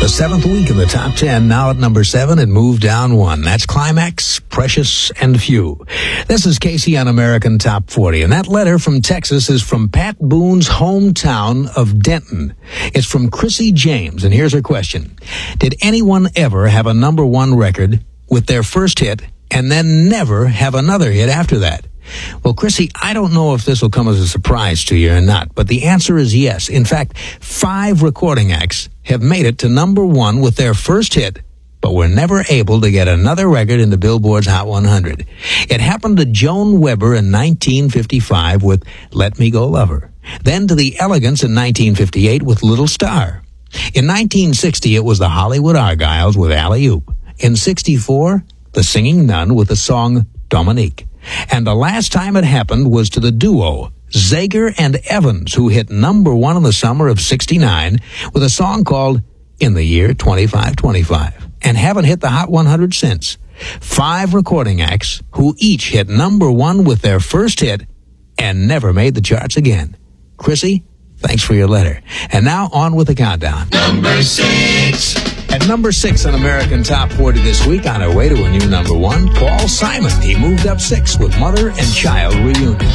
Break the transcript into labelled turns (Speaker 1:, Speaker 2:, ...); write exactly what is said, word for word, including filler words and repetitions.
Speaker 1: The seventh week in the top ten, now at number seven, it moved down one. That's Climax, Precious and Few. This is Casey on American Top forty, and that letter from Texas is from Pat Boone's hometown of Denton. It's from Chrissy James, and here's her question. Did anyone ever have a number one record with their first hit and then never have another hit after that? Well, Chrissy, I don't know if this will come as a surprise to you or not, but the answer is yes. In fact, five recording acts have made it to number one with their first hit, but were never able to get another record into Billboard's Hot one hundred. It happened to Joan Weber in nineteen fifty-five with Let Me Go Lover, then to the Elegants in nineteen fifty-eight with Little Star. In nineteen sixty, it was the Hollywood Argyles with Alley Oop. In sixty-four, the Singing Nun with the song Dominique. And the last time it happened was to the duo Zager and Evans, who hit number one in the summer of sixty-nine with a song called In the Year twenty-five twenty-five, and haven't hit the Hot one hundred since. Five recording acts who each hit number one with their first hit and never made the charts again. Chrissy, thanks for your letter. And now on with the countdown.
Speaker 2: Number six.
Speaker 1: At number six on American Top forty this week, on our way to a new number one, Paul Simon. He moved up six with Mother and Child Reunion.